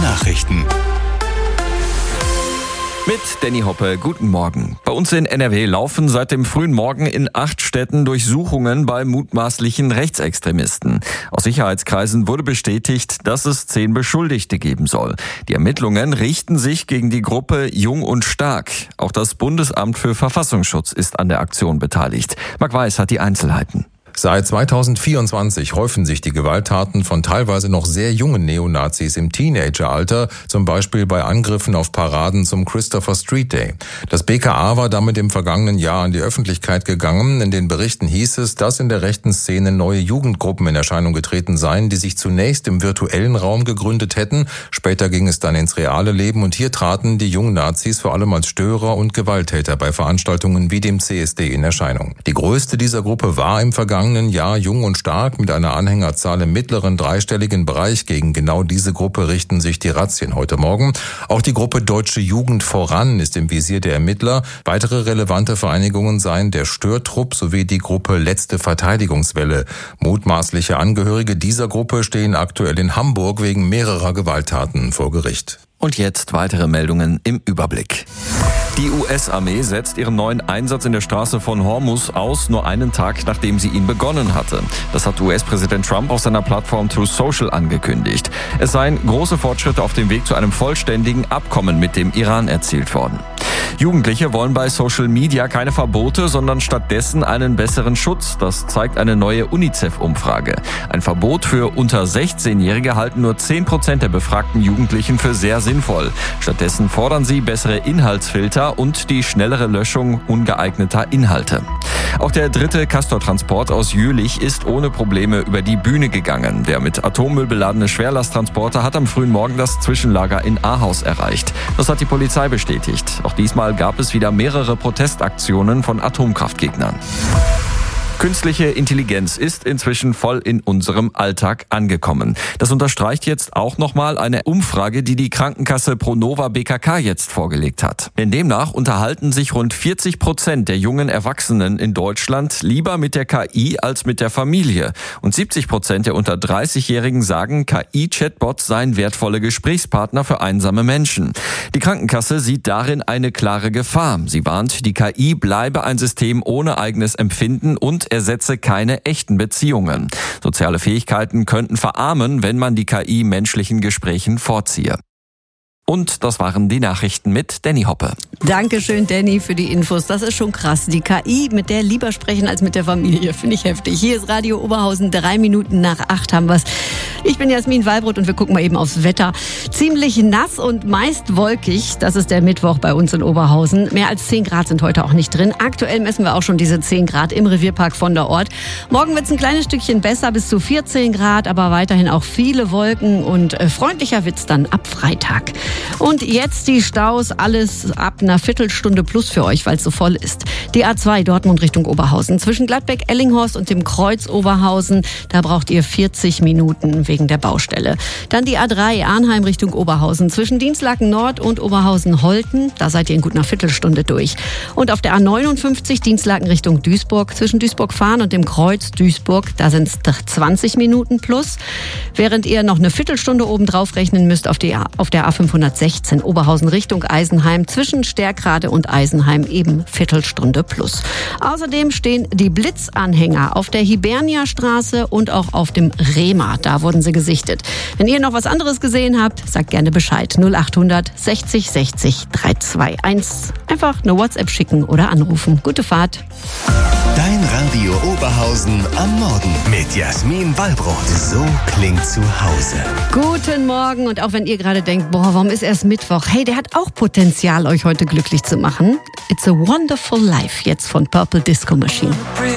Nachrichten. Mit Danny Hoppe, guten Morgen. Bei uns in NRW laufen seit dem frühen Morgen in 8 Städten Durchsuchungen bei mutmaßlichen Rechtsextremisten. Aus Sicherheitskreisen wurde bestätigt, dass es 10 Beschuldigte geben soll. Die Ermittlungen richten sich gegen die Gruppe Jung und Stark. Auch das Bundesamt für Verfassungsschutz ist an der Aktion beteiligt. Marc Weiß hat die Einzelheiten. Seit 2024 häufen sich die Gewalttaten von teilweise noch sehr jungen Neonazis im Teenageralter, zum Beispiel bei Angriffen auf Paraden zum Christopher Street Day. Das BKA war damit im vergangenen Jahr an die Öffentlichkeit gegangen. In den Berichten hieß es, dass in der rechten Szene neue Jugendgruppen in Erscheinung getreten seien, die sich zunächst im virtuellen Raum gegründet hätten. Später ging es dann ins reale Leben und hier traten die jungen Nazis vor allem als Störer und Gewalttäter bei Veranstaltungen wie dem CSD in Erscheinung. Die größte dieser Gruppe war im vergangenen Jahr Jung und Stark mit einer Anhängerzahl im mittleren dreistelligen Bereich. Gegen genau diese Gruppe richten sich die Razzien heute Morgen. Auch die Gruppe Deutsche Jugend voran ist im Visier der Ermittler. Weitere relevante Vereinigungen seien der Störtrupp sowie die Gruppe Letzte Verteidigungswelle. Mutmaßliche Angehörige dieser Gruppe stehen aktuell in Hamburg wegen mehrerer Gewalttaten vor Gericht. Und jetzt weitere Meldungen im Überblick. Die US-Armee setzt ihren neuen Einsatz in der Straße von Hormuz aus, nur einen Tag nachdem sie ihn begonnen hatte. Das hat US-Präsident Trump auf seiner Plattform Truth Social angekündigt. Es seien große Fortschritte auf dem Weg zu einem vollständigen Abkommen mit dem Iran erzielt worden. Jugendliche wollen bei Social Media keine Verbote, sondern stattdessen einen besseren Schutz. Das zeigt eine neue UNICEF-Umfrage. Ein Verbot für unter 16-Jährige halten nur 10% der befragten Jugendlichen für sehr sinnvoll. Stattdessen fordern sie bessere Inhaltsfilter und die schnellere Löschung ungeeigneter Inhalte. Auch der 3. Castor-Transport aus Jülich ist ohne Probleme über die Bühne gegangen. Der mit Atommüll beladene Schwerlasttransporter hat am frühen Morgen das Zwischenlager in Ahaus erreicht. Das hat die Polizei bestätigt. Auch diesmal gab es wieder mehrere Protestaktionen von Atomkraftgegnern. Künstliche Intelligenz ist inzwischen voll in unserem Alltag angekommen. Das unterstreicht jetzt auch nochmal eine Umfrage, die die Krankenkasse Pronova BKK jetzt vorgelegt hat. Denn demnach unterhalten sich rund 40% der jungen Erwachsenen in Deutschland lieber mit der KI als mit der Familie. Und 70% der unter 30-Jährigen sagen, KI-Chatbots seien wertvolle Gesprächspartner für einsame Menschen. Die Krankenkasse sieht darin eine klare Gefahr. Sie warnt, die KI bleibe ein System ohne eigenes Empfinden und ersetze keine echten Beziehungen. Soziale Fähigkeiten könnten verarmen, wenn man die KI menschlichen Gesprächen vorziehe. Und das waren die Nachrichten mit Danny Hoppe. Dankeschön, Danny, für die Infos. Das ist schon krass. Die KI, mit der lieber sprechen als mit der Familie. Finde ich heftig. Hier ist Radio Oberhausen, 3 Minuten nach 8 haben wir's. Ich bin Jasmin Wallbrot und wir gucken mal eben aufs Wetter. Ziemlich nass und meist wolkig. Das ist der Mittwoch bei uns in Oberhausen. Mehr als 10 Grad sind heute auch nicht drin. Aktuell messen wir auch schon diese 10 Grad im Revierpark von der Ort. Morgen wird's ein kleines Stückchen besser, bis zu 14 Grad, aber weiterhin auch viele Wolken und freundlicher wird's dann ab Freitag. Und jetzt die Staus, alles ab einer Viertelstunde plus für euch, weil es so voll ist. Die A2 Dortmund Richtung Oberhausen. Zwischen Gladbeck-Ellinghorst und dem Kreuz Oberhausen, da braucht ihr 40 Minuten wegen der Baustelle. Dann die A3 Arnheim Richtung Oberhausen. Zwischen Dinslaken Nord und Oberhausen-Holten, da seid ihr in gut einer Viertelstunde durch. Und auf der A59 Dinslaken Richtung Duisburg. Zwischen Duisburg-Fahren und dem Kreuz Duisburg, da sind es 20 Minuten plus. Während ihr noch eine Viertelstunde oben drauf rechnen müsst auf der A516 Oberhausen Richtung Eisenheim, zwischen Stärkrade und Eisenheim eben Viertelstunde plus. Außerdem stehen die Blitzanhänger auf der Hiberniastraße und auch auf dem Rema. Da wurden sie gesichtet. Wenn ihr noch was anderes gesehen habt, sagt gerne Bescheid. 0800 60 60 321. Einfach eine WhatsApp schicken oder anrufen. Gute Fahrt. Dein Radio Oberhausen am Morgen mit Jasmin Wallbrot. So klingt zu Hause. Guten Morgen und auch wenn ihr gerade denkt, warum ist erst Mittwoch? Hey, der hat auch Potenzial, euch heute glücklich zu machen. It's a Wonderful Life, jetzt von Purple Disco Machine.